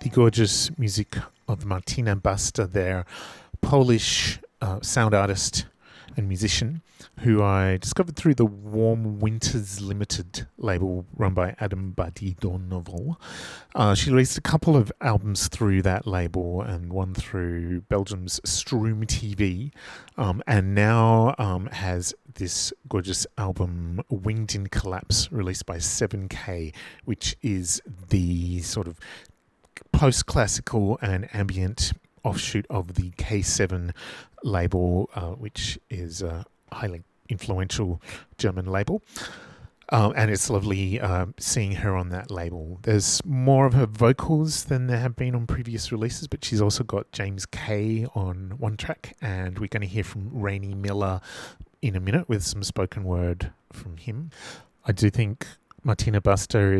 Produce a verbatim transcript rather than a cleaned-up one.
the gorgeous music of Martina Basta there, Polish uh, sound artist and musician who I discovered through the Warm Winters Limited label run by Adam Badidonovo. Uh, she released a couple of albums through that label and one through Belgium's Stroom T V, um, and now um, has this gorgeous album Winged in Collapse released by seven K, which is the sort of post-classical and ambient offshoot of the K seven label, uh, which is a highly influential German label. Um, and it's lovely uh, seeing her on that label. There's more of her vocals than there have been on previous releases, but she's also got James Kay on one track, and we're going to hear from Rainy Miller in a minute with some spoken word from him. I do think Martina Basta